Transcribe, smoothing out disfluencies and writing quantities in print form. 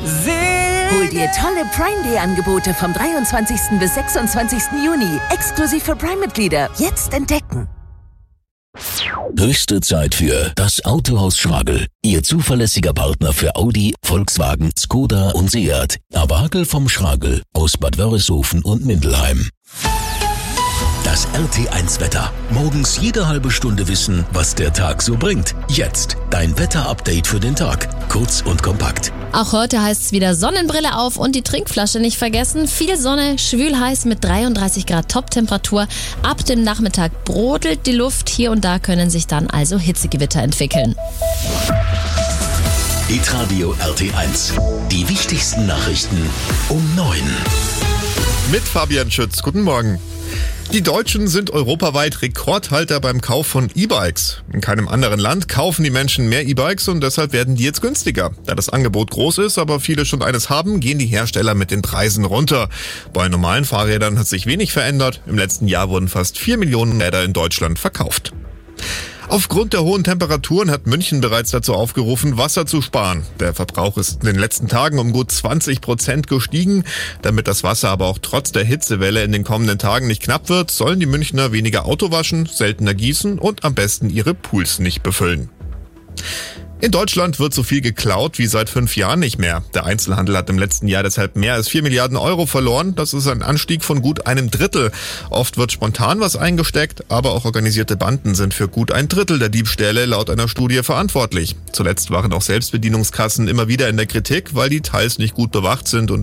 Hol dir tolle Prime Day Angebote vom 23. bis 26. Juni. Exklusiv für Prime-Mitglieder. Jetzt entdecken. Höchste Zeit für das Autohaus Schragel. Ihr zuverlässiger Partner für Audi, Volkswagen, Skoda und Seat. Aber Hackel vom Schragel aus Bad Wörishofen und Mindelheim. Das RT1-Wetter. Morgens jede halbe Stunde wissen, was der Tag so bringt. Jetzt dein Wetter-Update für den Tag. Kurz und kompakt. Auch heute heißt es wieder Sonnenbrille auf und die Trinkflasche nicht vergessen. Viel Sonne, schwül heiß mit 33 Grad Top-Temperatur. Ab dem Nachmittag brodelt die Luft. Hier und da können sich dann also Hitzegewitter entwickeln. Hitradio RT1. Die wichtigsten Nachrichten um 9. Mit Fabian Schütz. Guten Morgen. Die Deutschen sind europaweit Rekordhalter beim Kauf von E-Bikes. In keinem anderen Land kaufen die Menschen mehr E-Bikes und deshalb werden die jetzt günstiger. Da das Angebot groß ist, aber viele schon eines haben, gehen die Hersteller mit den Preisen runter. Bei normalen Fahrrädern hat sich wenig verändert. Im letzten Jahr wurden fast 4 Millionen Räder in Deutschland verkauft. Aufgrund der hohen Temperaturen hat München bereits dazu aufgerufen, Wasser zu sparen. Der Verbrauch ist in den letzten Tagen um gut 20% gestiegen. Damit das Wasser aber auch trotz der Hitzewelle in den kommenden Tagen nicht knapp wird, sollen die Münchner weniger Auto waschen, seltener gießen und am besten ihre Pools nicht befüllen. In Deutschland wird so viel geklaut wie seit 5 Jahren nicht mehr. Der Einzelhandel hat im letzten Jahr deshalb mehr als 4 Milliarden Euro verloren. Das ist ein Anstieg von gut einem Drittel. Oft wird spontan was eingesteckt, aber auch organisierte Banden sind für gut ein Drittel der Diebstähle laut einer Studie verantwortlich. Zuletzt waren auch Selbstbedienungskassen immer wieder in der Kritik, weil die teils nicht gut bewacht sind und